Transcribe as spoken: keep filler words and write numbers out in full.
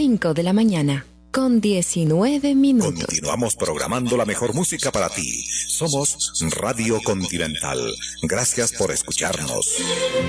cinco de la mañana, con diecinueve minutos. Continuamos programando la mejor música para ti. Somos Radio Continental. Gracias por escucharnos.